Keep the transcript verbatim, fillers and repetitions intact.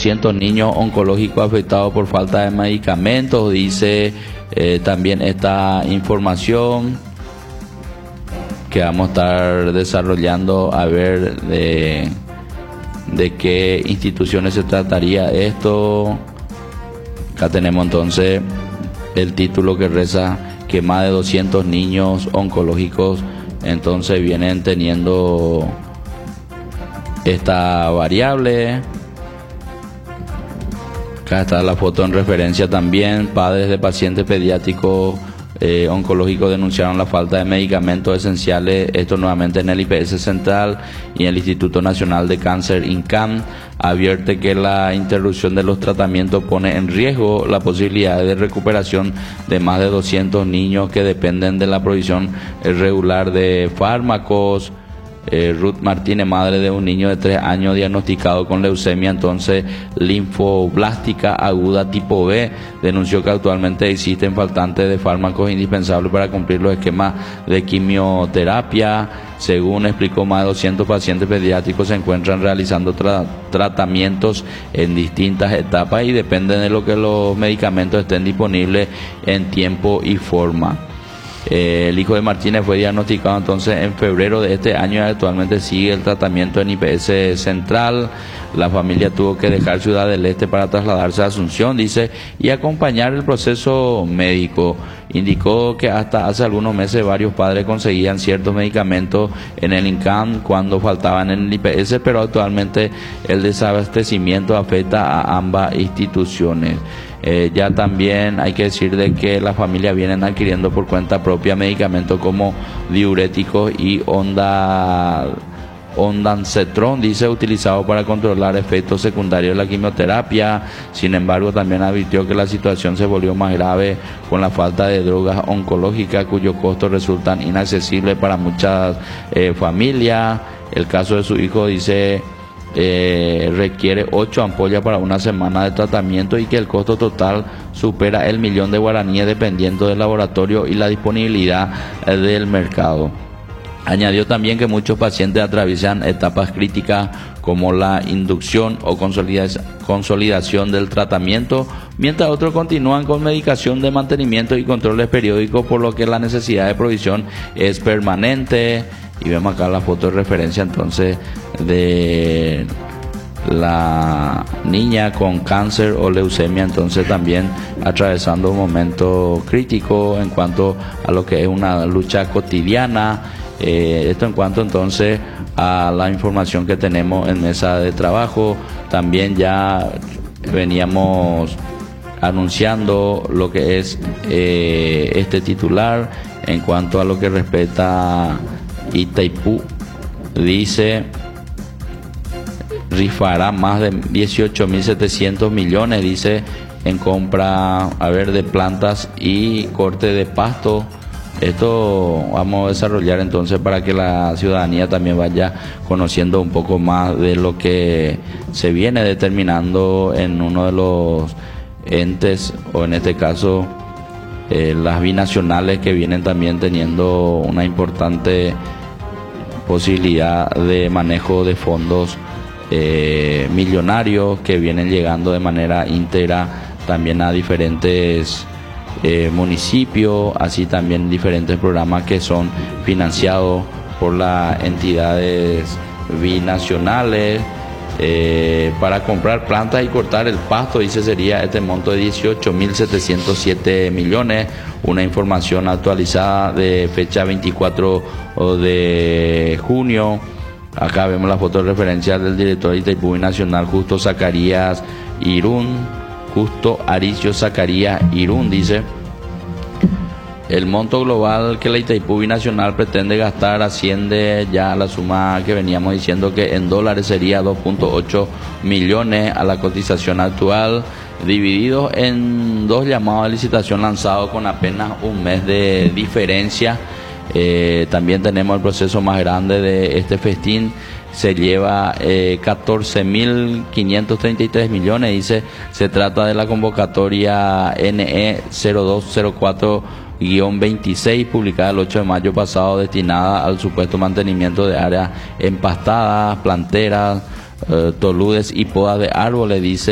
doscientos niños oncológicos afectados por falta de medicamentos, dice eh, también esta información que vamos a estar desarrollando, a ver de, de qué instituciones se trataría esto. Acá tenemos entonces el título que reza que más de doscientos niños oncológicos entonces vienen teniendo esta variable. Acá está la foto en referencia también. Padres de pacientes pediátricos eh, oncológicos denunciaron la falta de medicamentos esenciales. Esto nuevamente en el I P S Central y el Instituto Nacional de Cáncer, INCAN, advierte que la interrupción de los tratamientos pone en riesgo la posibilidad de recuperación de más de doscientos niños que dependen de la provisión regular de fármacos. Eh, Ruth Martínez, madre de un niño de tres años diagnosticado con leucemia entonces linfoblástica aguda tipo B, denunció que actualmente existen faltantes de fármacos indispensables para cumplir los esquemas de quimioterapia. Según explicó, más de doscientos pacientes pediátricos se encuentran realizando tra- tratamientos en distintas etapas y dependen de lo que los medicamentos estén disponibles en tiempo y forma. Eh, el hijo de Martínez fue diagnosticado entonces en febrero de este año y actualmente sigue el tratamiento en I P S Central. La familia tuvo que dejar Ciudad del Este para trasladarse a Asunción, dice, y acompañar el proceso médico. Indicó que hasta hace algunos meses varios padres conseguían ciertos medicamentos en el INCAN cuando faltaban en el I P S, pero actualmente el desabastecimiento afecta a ambas instituciones. Eh, ya también hay que decir de que las familias vienen adquiriendo por cuenta propia medicamentos como diuréticos y onda, ondansetron, dice, utilizado para controlar efectos secundarios de la quimioterapia. Sin embargo, también advirtió que la situación se volvió más grave con la falta de drogas oncológicas cuyos costos resultan inaccesibles para muchas eh, familias. El caso de su hijo, dice, Eh, requiere ocho ampollas para una semana de tratamiento y que el costo total supera el millón de guaraníes dependiendo del laboratorio y la disponibilidad eh, del mercado. Añadió también que muchos pacientes atraviesan etapas críticas como la inducción o consolidación del tratamiento, mientras otros continúan con medicación de mantenimiento y controles periódicos, por lo que la necesidad de provisión es permanente. Y vemos acá la foto de referencia entonces de la niña con cáncer o leucemia, entonces también atravesando un momento crítico en cuanto a lo que es una lucha cotidiana. Eh, esto en cuanto entonces a la información que tenemos en mesa de trabajo. También ya veníamos anunciando lo que es eh, este titular en cuanto a lo que respecta Itaipú. Dice, rifará más de dieciocho mil setecientos millones, dice, en compra, a ver, de plantas y corte de pasto. Esto vamos a desarrollar entonces para que la ciudadanía también vaya conociendo un poco más de lo que se viene determinando en uno de los entes, o en este caso eh, las binacionales, que vienen también teniendo una importante posibilidad de manejo de fondos eh, millonarios que vienen llegando de manera íntegra también a diferentes eh, municipios, así también diferentes programas que son financiados por las entidades binacionales eh, para comprar plantas y cortar el pasto, dice, sería este monto de dieciocho mil setecientos siete millones. Una información actualizada de fecha veinticuatro de junio. Acá vemos la foto de referencia del director de Itaipú Nacional, Justo Zacarías Irún, Justo Aricio Zacarías Irún, dice, el monto global que la Itaipú Binacional pretende gastar asciende ya a la suma que veníamos diciendo, que en dólares sería dos punto ocho millones a la cotización actual, dividido en dos llamados de licitación lanzados con apenas un mes de diferencia. Eh, también tenemos el proceso más grande de este festín, se lleva eh, catorce mil quinientos treinta y tres millones, dice, se trata de la convocatoria N E cero dos cero cuatro guión veintiséis, publicada el ocho de mayo pasado, destinada al supuesto mantenimiento de áreas empastadas, planteras, eh, toludes y podas de árboles, dice.